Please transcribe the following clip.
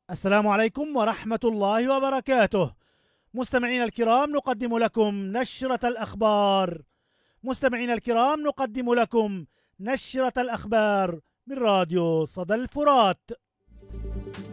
السلام عليكم ورحمة الله وبركاته. مستمعينا الكرام، نقدم لكم نشرة الأخبار. مستمعينا الكرام، نقدم لكم نشرة الأخبار من راديو صدى الفرات.